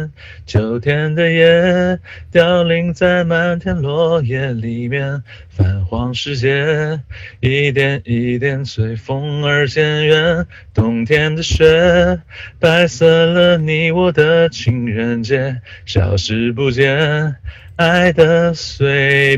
面，秋天的夜凋零在满天落叶里面，泛黄世界一点一点随风而渐远，冬天的雪白色了你我的情人节，消失不见爱的碎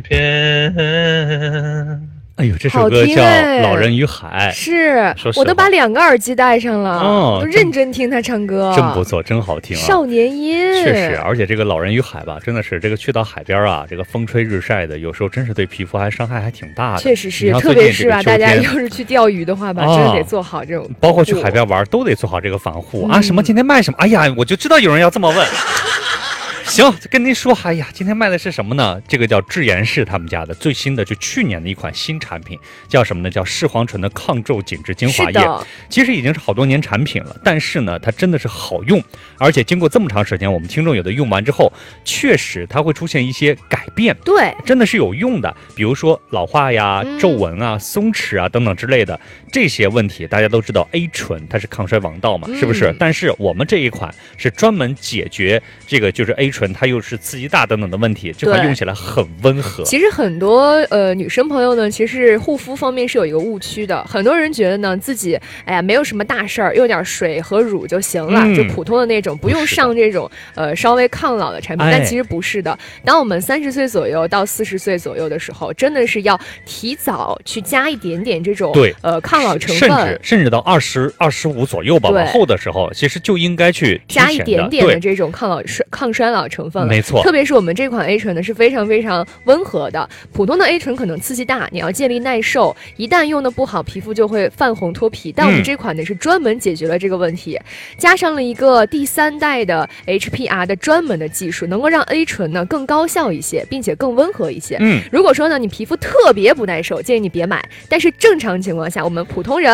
片。 哎呦，这首歌叫《老人与海》， 是我都把2个耳机戴上了，都认真听他唱歌， 真不错，真好听啊！ 少年音， 确实，而且这个《老人与海》吧，真的是这个去到海边啊，这个风吹日晒的，有时候真是对皮肤伤害还挺大的。 确实是，特别是大家要是去钓鱼的话吧，真的得做好这种， 包括去海边玩都得做好这个防护啊！什么今天卖什么？哎呀，我就知道有人要这么问。行，跟您说，哎呀，今天卖的是什么呢？这个叫智妍氏他们家的最新的，就去年的一款新产品，叫什么呢？叫视黄醇的抗皱紧致精华液。其实已经是好多年产品了，但是呢，它真的是好用，而且经过这么长时间，我们听众有的用完之后，确实它会出现一些改变， 对， 真的是有用的。比如说老化呀、皱纹啊、松弛啊等等之类的这些问题，大家都知道 A 醇它是抗衰王道嘛，是不是？但是我们这一款是专门解决这个就是 A 醇它又是刺激大等等的问题，这款用起来很温和。 其实很多女生朋友呢，其实护肤方面是有一个误区的，很多人觉得呢自己哎呀没有什么大事儿，用点水和乳就行了，就普通的那种，不用上这种稍微抗老的产品。但其实不是的，当我们30岁左右到40岁左右的时候，真的是要提早去加一点点这种抗老成分， 甚至到25左右吧，往后的时候，其实就应该去加一点点的这种抗衰老成分了。 没错， 特别是我们这款 A 醇呢是非常非常温和的，普通的 A 醇可能刺激大，你要建立耐受，一旦用的不好，皮肤就会泛红脱皮。但我们这款呢是专门解决了这个问题，加上了一个第3代的 HPR 的专门的技术，能够让 A 醇呢更高效一些，并且更温和一些。如果说呢你皮肤特别不耐受，建议你别买。但是正常情况下，我们普通人